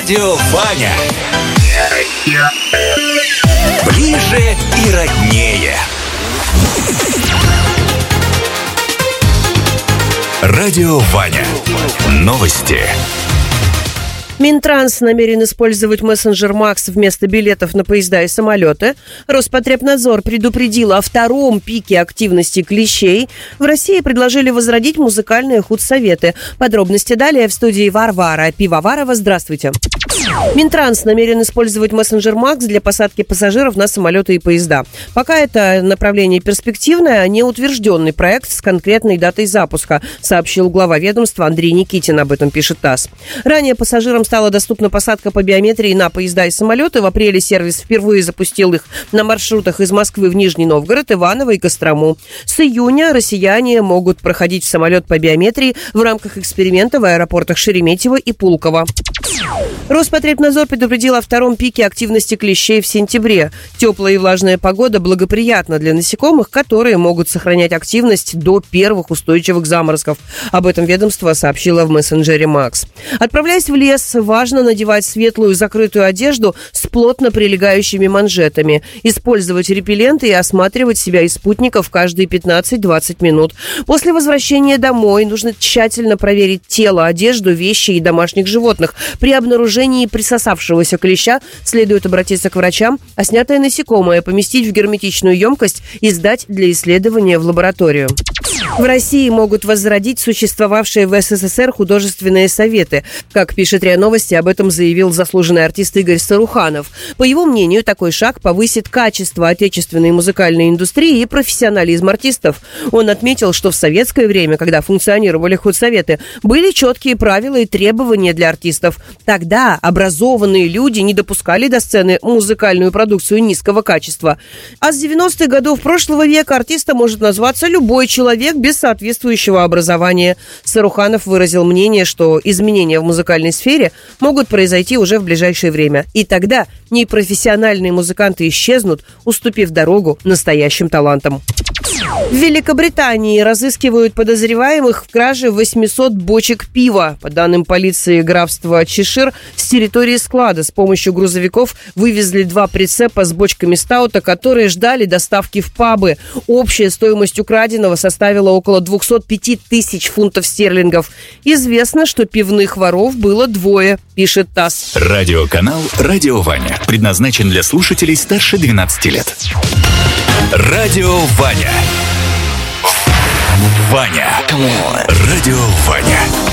Радио Ваня. Ближе и роднее. Радио Ваня. Новости. Минтранс намерен использовать мессенджер Макс вместо билетов на поезда и самолеты. Роспотребнадзор предупредил о втором пике активности клещей. В России предложили возродить музыкальные худсоветы. Подробности далее в студии Варвара Пивоварова. Здравствуйте. Минтранс намерен использовать мессенджер Макс для посадки пассажиров на самолеты и поезда. Пока это направление перспективное, а не утвержденный проект с конкретной датой запуска, сообщил глава ведомства Андрей Никитин, об этом пишет ТАСС. Ранее пассажирам стала доступна посадка по биометрии на поезда и самолеты. В апреле сервис впервые запустил их на маршрутах из Москвы в Нижний Новгород, Иваново и Кострому. С июня россияне могут проходить в самолет по биометрии в рамках эксперимента в аэропортах Шереметьево и Пулково. Роспотребнадзор предупредил о втором пике активности клещей в сентябре. Теплая и влажная погода благоприятна для насекомых, которые могут сохранять активность до первых устойчивых заморозков. Об этом ведомство сообщило в мессенджере Макс. Отправляясь в лес, важно надевать светлую закрытую одежду с плотно прилегающими манжетами, использовать репелленты и осматривать себя и спутников каждые 15-20 минут. После возвращения домой нужно тщательно проверить тело, одежду, вещи и домашних животных. При обнаружении присосавшегося клеща следует обратиться к врачам, а снятое насекомое поместить в герметичную емкость и сдать для исследования в лабораторию. В России могут возродить существовавшие в СССР художественные советы. Как пишет РИА Новости, об этом заявил заслуженный артист Игорь Саруханов. По его мнению, такой шаг повысит качество отечественной музыкальной индустрии и профессионализм артистов. Он отметил, что в советское время, когда функционировали худсоветы, были четкие правила и требования для артистов. Тогда образованные люди не допускали до сцены музыкальную продукцию низкого качества. А с 90-х годов прошлого века артистом может назваться любой человек без соответствующего образования. Саруханов выразил мнение, что изменения в музыкальной сфере могут произойти уже в ближайшее время. И тогда непрофессиональные музыканты исчезнут, уступив дорогу настоящим талантам. В Великобритании разыскивают подозреваемых в краже 800 бочек пива. По данным полиции графства Чешир, с территории склада с помощью грузовиков вывезли 2 прицепа с бочками стаута, которые ждали доставки в пабы. Общая стоимость украденного составила около 205 тысяч фунтов стерлингов. Известно, что пивных воров было 2, пишет ТАСС. Радиоканал «Радио Ваня» предназначен для слушателей старше 12 лет. Радио Ваня. Ваня. Радио Ваня.